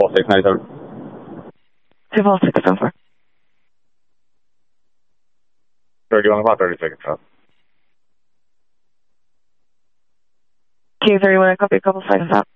Vol 697. 2 Vol 6 over. 31 about 30 seconds out. K31, I copy a couple seconds out.